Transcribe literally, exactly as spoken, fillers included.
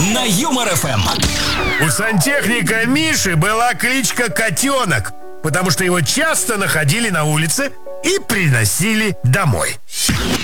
на Юмор эф эм. У сантехника Миши была кличка Котенок, потому что его часто находили на улице и приносили домой.